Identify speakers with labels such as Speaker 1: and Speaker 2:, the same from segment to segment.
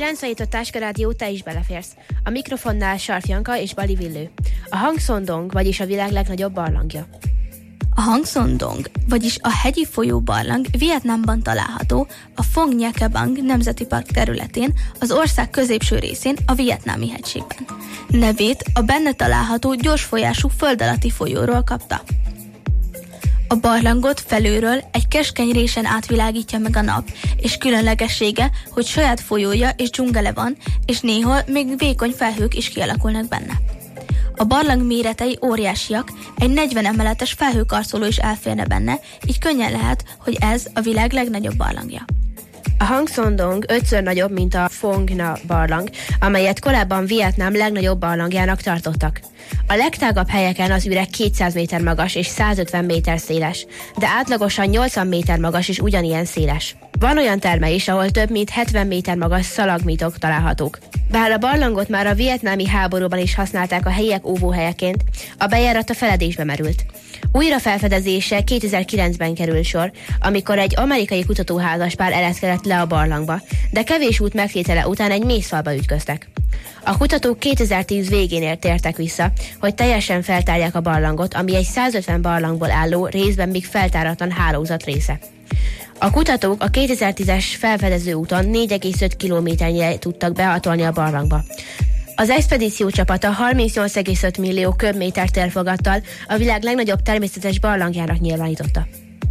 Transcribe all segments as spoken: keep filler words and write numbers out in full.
Speaker 1: kilencvenhét a Táska Rádió, te is beleférsz. A mikrofonnál Sarf Janka és Bali Villő. A Hangson-dong, vagyis a világ legnagyobb barlangja.
Speaker 2: A Hangson-dong, vagyis a hegyi folyó barlang Vietnámban található, a Phong Nha Bang Nemzeti Park területén, az ország középső részén, a Vietnámi hegységben. Nevét a benne található gyors folyású föld alatti folyóról kapta. A barlangot felülről egy keskeny résen átvilágítja meg a nap, és különlegessége, hogy saját folyója és dzsungele van, és néhol még vékony felhők is kialakulnak benne. A barlang méretei óriásiak, egy negyven emeletes felhőkarcoló is elférne benne, így könnyen lehet, hogy ez a világ legnagyobb barlangja.
Speaker 1: A Hangson-dong ötször nagyobb, mint a Phong Nha barlang, amelyet korábban Vietnám legnagyobb barlangjának tartottak. A legtágabb helyeken az üreg kétszáz méter magas és százötven méter széles, de átlagosan nyolcvan méter magas és ugyanilyen széles. Van olyan terme is, ahol több mint hetven méter magas szalagmitok találhatók. Bár a barlangot már a vietnámi háborúban is használták a helyiek óvóhelyeként, a bejárat a feledésbe merült. Újra felfedezése kétezer-kilencben került sor, amikor egy amerikai kutatóházaspár ereszkedett le a barlangba, de kevés út megtétele után egy mészfalba ütköztek. A kutatók kétezer-tíz végén tértek vissza, hogy teljesen feltárják a barlangot, ami egy százötven barlangból álló, részben még feltáratlan hálózat része. A kutatók a kétezer-tízes felfedező úton négy egész öt kilométernyire tudtak behatolni a barlangba. Az expedíció csapata harmincnyolc egész öt millió köbméter térfogattal a világ legnagyobb természetes barlangjának nyilvánította.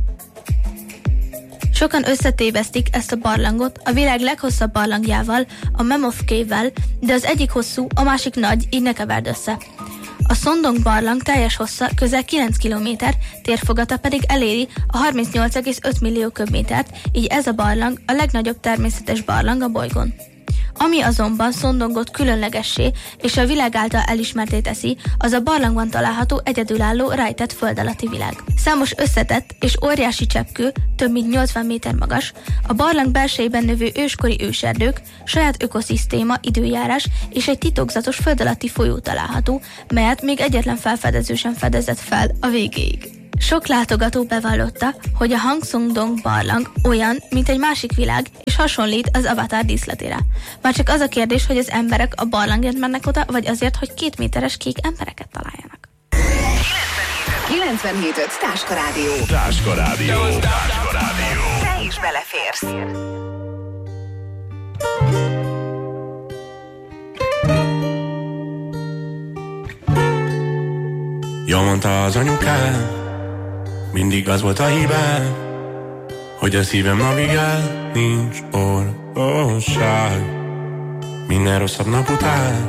Speaker 2: Sokan összetévesztik ezt a barlangot a világ leghosszabb barlangjával, a Mammoth Cave-vel, de az egyik hosszú, a másik nagy, így ne keverd össze. A Son-dong barlang teljes hossza közel kilenc kilométer, térfogata pedig eléri a harmincnyolc egész öt millió köbmétert, így ez a barlang a legnagyobb természetes barlang a bolygón. Ami azonban Son-dongot különlegessé és a világ által elismerté teszi, az a barlangban található egyedülálló rejtett föld alatti világ. Számos összetett és óriási cseppkő, több mint nyolcvan méter magas, a barlang belsejében növő őskori őserdők, saját ökoszisztéma, időjárás és egy titokzatos föld alatti folyó található, melyet még egyetlen felfedező sem fedezett fel a végéig. Sok látogató bevallotta, hogy a Hangson-dong barlang olyan, mint egy másik világ, és hasonlít az Avatar díszletére. Már csak az a kérdés, hogy az emberek a barlangért mennek oda, vagy azért, hogy két méteres kék embereket találjanak.
Speaker 3: kilencvenhét öt Táska Rádió.
Speaker 4: Táska Rádió. Táska Rádió.
Speaker 3: Te is beleférsz.
Speaker 5: Jól mondta az anyukám, mindig az volt a hibám, hogy a szívem navigál, nincs orvosság. Minden rosszabb nap után